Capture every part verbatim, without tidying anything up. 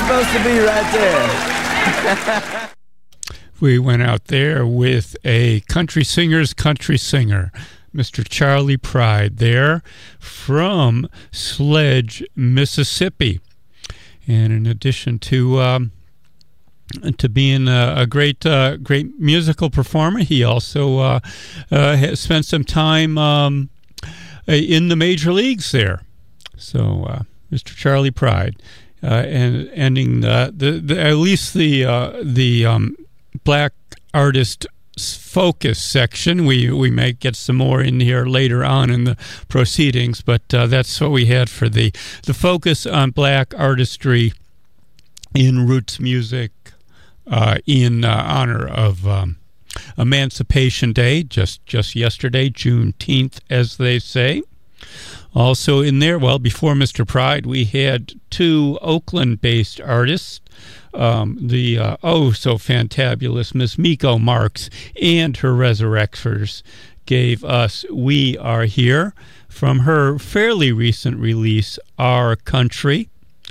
supposed to be right there. We went out there with a country singer's country singer, Mister Charley Pride, there from Sledge, Mississippi. And in addition to um, to being a, a great uh, great musical performer, he also uh, uh, has spent some time um, in the major leagues there. So, uh, Mister Charley Pride, uh, and ending the, the, the at least the uh, the um, Black Artist Focus section. We we may get some more in here later on in the proceedings, but uh, that's what we had for the the focus on Black artistry in roots music uh, in uh, honor of um, Emancipation Day, just just yesterday, Juneteenth, as they say. Also in there, well, before Mister Pride, we had two Oakland-based artists. Um, the uh, oh so fantabulous Miss Miko Marks and her Resurrectors gave us We Are Here from her fairly recent release, Our Country.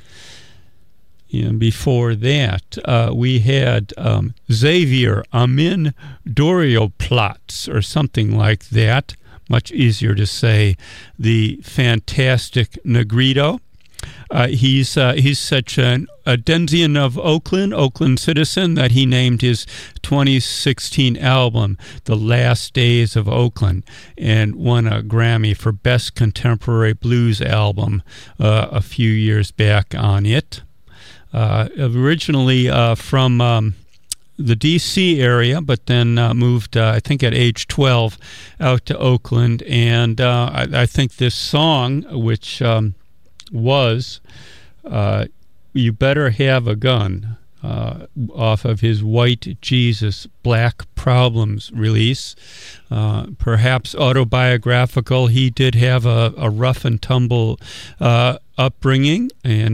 And before that, uh, we had um, Xavier Amin Dorioplatz, or something like that. Much easier to say, the fantastic Negrito. Uh, he's uh, he's such an, a denizen of Oakland, Oakland citizen, that he named his twenty sixteen album The Last Days of Oakland, and won a Grammy for Best Contemporary Blues Album uh, a few years back on it. Uh, originally uh, from um, the D C area, but then uh, moved, uh, I think at age twelve, out to Oakland. And uh, I, I think this song, which um, was uh, You Better Have a Gun, uh, off of his White Jesus, Black Problems release, uh, perhaps autobiographical. He did have a, a rough and tumble uh, upbringing, and